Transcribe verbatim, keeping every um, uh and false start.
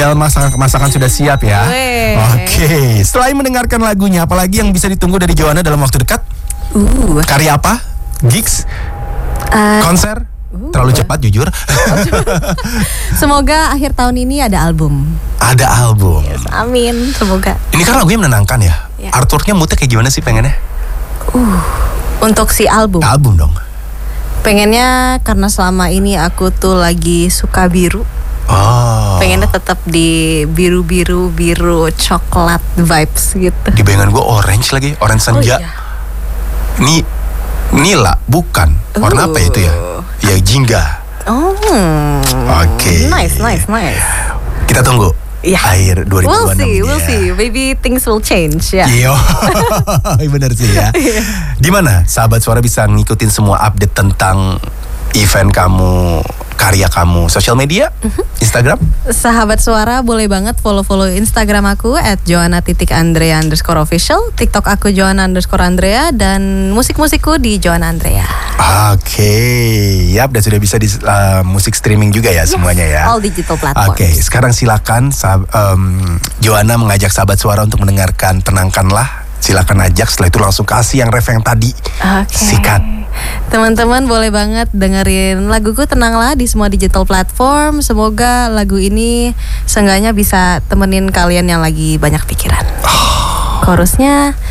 Bel, masakan masakan sudah siap ya. Oke, okay. Setelah mendengarkan lagunya, apalagi yang bisa ditunggu dari Joanna dalam waktu dekat? Uh. Karya apa? Gigs? Uh. Konser? Uh. Terlalu cepat jujur. Semoga akhir tahun ini ada album. Ada album. Yes, amin, semoga. Ini kan lagunya menenangkan ya. ya. Artworknya moodnya kayak gimana sih pengennya? Uh, untuk si album. Album dong. Pengennya karena selama ini aku tuh lagi suka biru. Oh. Pengennya tetap di biru-biru biru coklat vibes gitu. Di bayangan gue orange lagi, orange senja. Oh, iya. Ini nila bukan. Warna uh. apa itu ya? Ya jingga. Oh. Oke. Okay. Nice, nice, nice. Kita tunggu. Yeah. Akhir dua ribu dua puluh enam. We'll see, ya. we'll see. Maybe things will change ya. Yeah. Iya, benar sih ya. Di mana sahabat suara bisa ngikutin semua update tentang event kamu, karya kamu, sosial media, uh-huh. Instagram? Sahabat suara boleh banget follow-follow Instagram aku at joanna titik andrea underscore official, TikTok aku joanna underscore andrea, dan musik-musikku di Joanna Andrea. Oke, okay. Yap, dan sudah bisa di uh, musik streaming juga ya, yes, semuanya ya. All digital platforms. Oke, okay. Sekarang silakan sah- um, Joanna mengajak sahabat suara untuk mendengarkan Tenangkanlah. Silakan ajak, setelah itu langsung kasih yang ref yang tadi. Okay. Sikat. Teman-teman boleh banget dengerin laguku Tenanglah di semua digital platform. Semoga lagu ini seenggaknya bisa temenin kalian yang lagi banyak pikiran. Oh. Chorusnya